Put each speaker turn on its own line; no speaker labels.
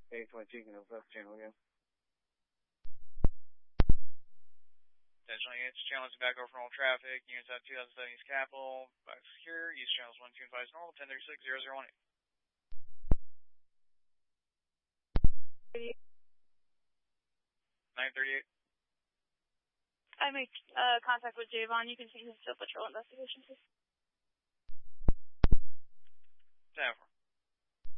822, can open up channel again.
Attention units, channels back over from all traffic. Units at 2007 East Capitol, back secure. Use channels 1, 2, and 5 is normal. 1036, 0018. 938.
I make contact with Javon. You can take his patrol investigation, please.
10-4.